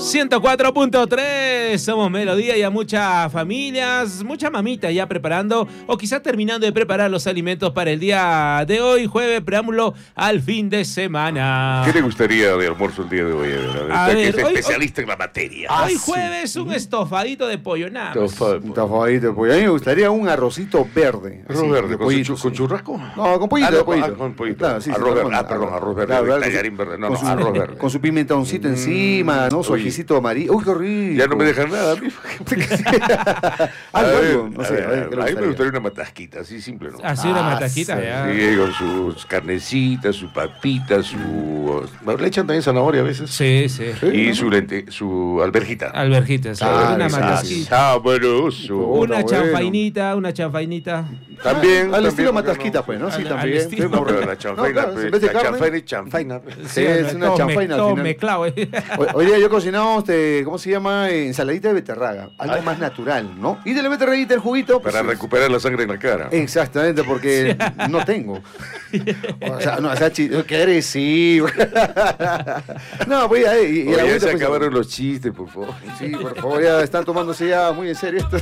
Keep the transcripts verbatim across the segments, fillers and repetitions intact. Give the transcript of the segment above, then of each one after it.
ciento cuatro punto tres, somos Melodía y a muchas familias, mucha mamita ya preparando o quizás terminando de preparar los alimentos para el día de hoy, jueves, preámbulo al fin de semana. ¿Qué le gustaría de almuerzo el día de hoy? A Usted ver, que es hoy- especialista en la materia. Hoy Ah, sí. jueves un estofadito de pollo, nada más. Tofa- Un tafadito de pollo. A mí me gustaría un arrocito verde. Arroz así, verde, de con, pollito, chu- con sí. churrasco. No, con pollito, Ah, no, de pollito. ah, con pollito. Claro, sí, sí, Arroz verde. normal. Ah, perdón, arroz verde. Claro, claro, Tallarín verde. No, con no, su- arroz verde. Con su pimentoncito Mm. encima, ¿no? Su Uy. ajicito amarillo. Uy, qué rico. Ya no me dejan nada. a mí. Algo, A ver, algo, no sé, a ver, ¿qué le a mí me gustaría? gustaría una matasquita, así simple, ¿no? Así una Ah, matajita, sí. ya. Sí, con sus carnecitas, su papita, su... Le echan también zanahoria a veces. Sí, sí. Y su lente, su alberjita. Alberjitas, Claro, una sí, matajita. Sabroso. Una bueno. chanfainita, una chanfainita. También. Al también, estilo ¿por qué matasquita, no? pues, ¿no? Sí, Al- al también. estilo. Sí, No, pero porque- la chanfaina, claro, pues, en vez de la carne- chanfaina y chanfaina. pues. Sí, es una todo chanfaina al todo final. mezclado, eh. Hoy, hoy día yo cocinaba, este, ¿cómo se llama? Eh, Ensaladita de beterraga. Algo Ay. más natural, ¿no? Y de la beterraguita el juguito. pues, Para sí. recuperar la sangre en la cara. Exactamente, porque no tengo. O sea, no, o sea, chi- qué agresivo. No, pues ya, y, y Oye, la ya agüita, se pues, acabaron los chistes, por favor. Sí, por favor, ya están tomándose ya muy en serio esto.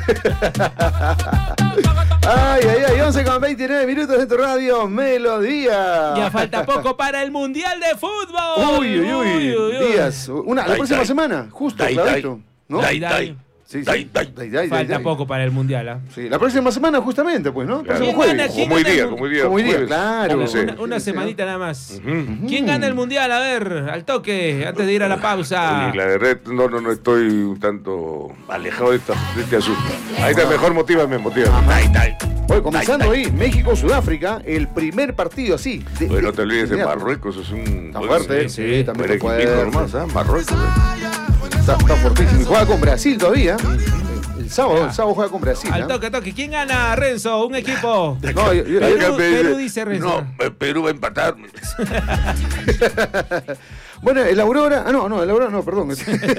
Ay, ay, ay, once con veintinueve minutos en tu radio, Melodía. Ya falta poco para el Mundial de Fútbol. Uy, uy, uy, días. Una, la Dai, próxima dai. semana, justo, Dai, clarito. ¿no? Dai, Dai. dai. Sí, sí. Dai, dai. Dai, dai, Falta dai. poco para el Mundial, ¿ah? Sí, la próxima semana justamente, pues, ¿no? Claro. Próximo ¿Quién jueves. gana? ¿Quién Como hoy gana día, el como hoy día. Como hoy día, jueves. claro. Once. Una, una semanita nada más. Ujú. ¿Quién gana el Mundial? A ver, al toque, antes de ir a la pausa. Oye, la verdad, no, no, no estoy un tanto alejado de, esta, de este asunto. Ahí está, mejor motívame, motívame. Dai, dai. Hoy comenzando Dai, dai. ahí, México-Sudáfrica, el primer partido así. de- Oye, no de- te olvides de inmediato. Marruecos, es un... Está fuerte, Sí, sí, sí. también Buen está equipito fuerte. nomás, ¿ah? Marruecos. ¿eh? Está, está fortísimo. Y juega con Brasil todavía. El sábado, el sábado juega con Brasil. Al ¿eh? toque, toque. ¿Quién gana, Renzo? Un equipo. No, yo- yo- Perú, Acá me dice, Perú dice Renzo. No, eh, Perú va a empatar. Bueno, el Aurora. Ah, no, no, el Aurora no, perdón.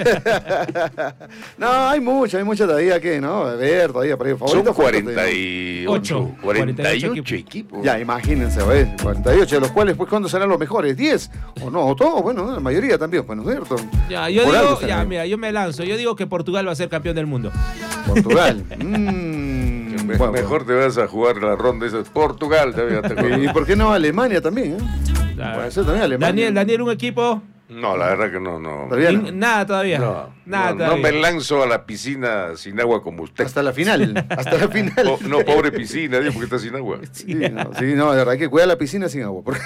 No, hay mucho, hay mucho todavía que, ¿no? A ver, todavía para ir Son favorito. cuarenta y ocho. cuarenta cuarenta y y ocho ocho equipos. Ya, imagínense, ¿ves? cuarenta y ocho, de los cuales, pues, ¿cuándo serán los mejores? ¿diez? ¿O no? ¿O todos? Bueno, la mayoría también, pues, ¿no es cierto? Ya, yo Por algo digo, están ya, ahí. mira, yo me lanzo. Yo digo que Portugal va a ser campeón del mundo. Portugal. Mm, Me- bueno, Mejor te vas a jugar la ronda esa. Portugal, también. te bueno. ¿Y acuerdas. por qué no Alemania también? ¿eh? Claro. Puede ser también Alemania. Daniel, Daniel, un equipo. No, la verdad que no, no. Todavía no. Nin- Nada todavía. No, Nada no, no todavía. me lanzo a la piscina sin agua como usted. Hasta la final. Hasta la final. Po- no, pobre piscina, digo, porque está sin agua. Sí, no, sí, no, de verdad hay que cuidar la piscina sin agua. porque-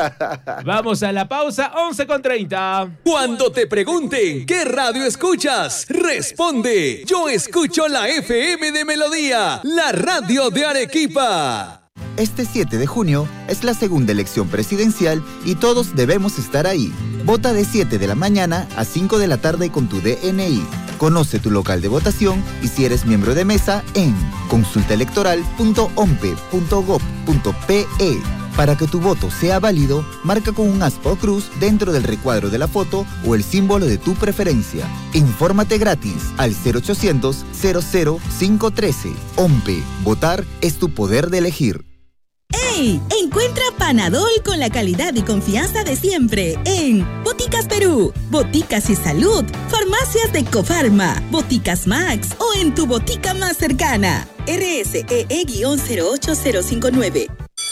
Vamos a la pausa, once con treinta. Cuando te pregunten qué radio escuchas, responde: yo escucho la F M de Melodía, la radio de Arequipa. Este siete de junio es la segunda elección presidencial y todos debemos estar ahí. Vota de siete de la mañana a cinco de la tarde con tu D N I. Conoce tu local de votación y si eres miembro de mesa en consulta electoral punto ompe punto gob punto pe. Para que tu voto sea válido, marca con un aspa o cruz dentro del recuadro de la foto o el símbolo de tu preferencia. Infórmate gratis al cero ochocientos, cero cero cinco uno tres. OMPE. Votar es tu poder de elegir. ¡Ey! Encuentra Panadol con la calidad y confianza de siempre en Boticas Perú, Boticas y Salud, Farmacias de Cofarma, Boticas Max o en tu botica más cercana. R S E E cero ocho cero cinco nueve.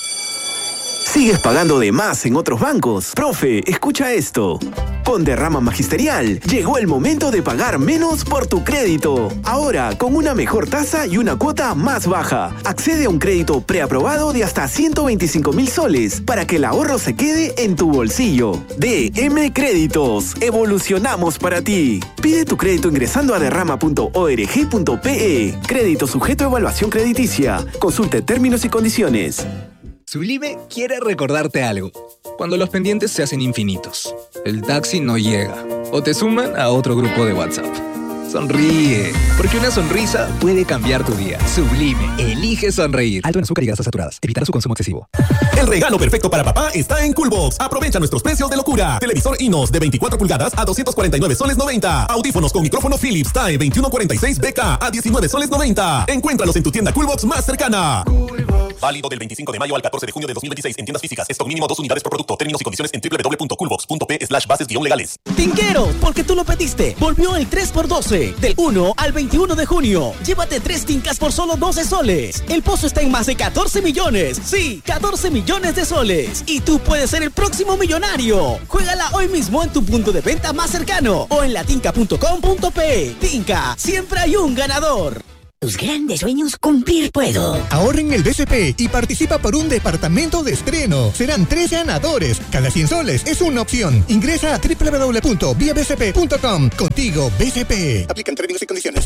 ¿Sigues pagando de más en otros bancos? Profe, escucha esto. Con Derrama Magisterial, llegó el momento de pagar menos por tu crédito. Ahora, con una mejor tasa y una cuota más baja. Accede a un crédito preaprobado de hasta ciento veinticinco mil soles para que el ahorro se quede en tu bolsillo. D M Créditos. Evolucionamos para ti. Pide tu crédito ingresando a derrama punto org punto pe. Crédito sujeto a evaluación crediticia. Consulte términos y condiciones. Sublime quiere recordarte algo. Cuando los pendientes se hacen infinitos, el taxi no llega o te suman a otro grupo de WhatsApp. Sonríe, porque una sonrisa puede cambiar tu día. Sublime, elige sonreír. Alto en azúcar y grasas saturadas. Evitar su consumo excesivo. El regalo perfecto para papá está en Coolbox. Aprovecha nuestros precios de locura. Televisor Inos de veinticuatro pulgadas a doscientos cuarenta y nueve soles noventa. Audífonos con micrófono Philips TAE veintiuno cuarenta y seis B K a diecinueve soles noventa. Encuéntralos en tu tienda Coolbox más cercana. Coolbox. Válido del veinticinco de mayo al catorce de junio de dos mil veintiséis en tiendas físicas. Stock mínimo dos unidades por producto. Términos y condiciones en doble u doble u doble u punto coolbox punto p slash bases guión legales. Tinquero, porque tú lo pediste. Volvió el tres por doce. Del uno al veintiuno de junio. Llévate tres tincas por solo doce soles. El pozo está en más de catorce millones. Sí, catorce millones de soles. Y tú puedes ser el próximo millonario. Juégala hoy mismo en tu punto de venta más cercano o en latinca punto com punto pe. Tinca, siempre hay un ganador. Tus grandes sueños cumplir puedo. Ahorra en el B C P y participa por un departamento de estreno. Serán tres ganadores. Cada cien soles es una opción. Ingresa a doble u doble u doble u punto vía b c p punto com. Contigo, B C P. Aplican términos y condiciones.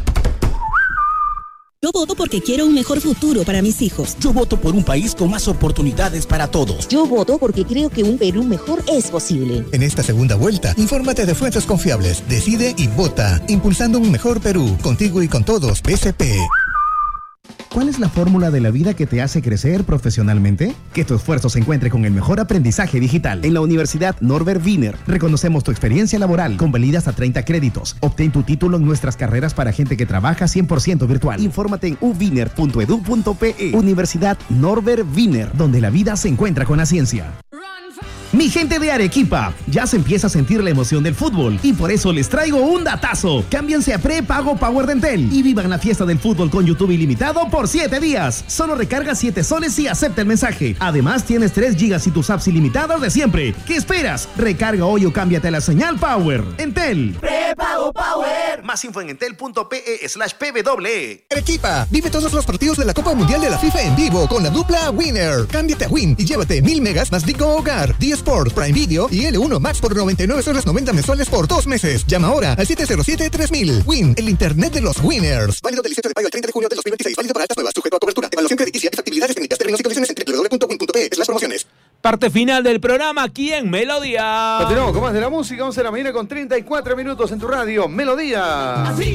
Yo voto porque quiero un mejor futuro para mis hijos. Yo voto por un país con más oportunidades para todos. Yo voto porque creo que un Perú mejor es posible. En esta segunda vuelta, infórmate de fuentes confiables, decide y vota. Impulsando un mejor Perú. Contigo y con todos, B C P. ¿Cuál es la fórmula de la vida que te hace crecer profesionalmente? Que tu esfuerzo se encuentre con el mejor aprendizaje digital. En la Universidad Norbert Wiener reconocemos tu experiencia laboral con validas hasta treinta créditos. Obtén tu título en nuestras carreras para gente que trabaja cien por ciento virtual. Infórmate en u wiener punto edu punto pe. Universidad Norbert Wiener, donde la vida se encuentra con la ciencia. Mi gente de Arequipa, ya se empieza a sentir la emoción del fútbol y por eso les traigo un datazo. Cámbiense a prepago Power de Entel y vivan la fiesta del fútbol con YouTube ilimitado por siete días. Solo recarga siete soles y acepta el mensaje. Además tienes tres gigas y tus apps ilimitados de siempre. ¿Qué esperas? Recarga hoy o cámbiate a la señal Power. Entel. Prepago Power. Más info en entel punto pe slash p w e. Arequipa, vive todos los partidos de la Copa Mundial de la FIFA en vivo con la dupla Winner. Cámbiate a Win y llévate mil megas más Digo Hogar, D Sport, Prime Video y L uno Max por noventa y nueve soles noventa mensuales por dos meses. Llama ahora al siete cero siete tres mil. Win, el internet de los winners. Válido del dieciocho de mayo al treinta de junio de dos mil veintiséis. Válido para altas nuevas, sujeto a cobertura. Evaluación crediticia y factibilidades técnicas. Términos y condiciones en doble u doble u doble u punto win punto pe slash promociones. Parte final del programa aquí en Melodía. Continuamos con más de la música. once de la mañana con treinta y cuatro minutos en tu radio. Melodía. Así.